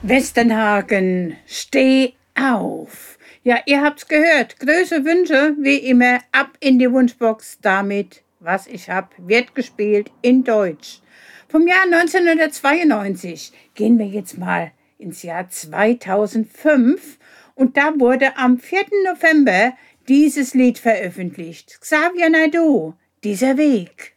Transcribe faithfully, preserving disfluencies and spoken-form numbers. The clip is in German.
Westernhagen, steh auf. Ja, ihr habt's gehört. Größe Wünsche, wie immer, ab in die Wunschbox. Damit, was ich hab, wird gespielt in Deutsch. Vom Jahr neunzehnhundertzweiundneunzig gehen wir jetzt mal ins Jahr zweitausendfünf. Und da wurde am vierten November dieses Lied veröffentlicht. Xavier Naidoo, dieser Weg.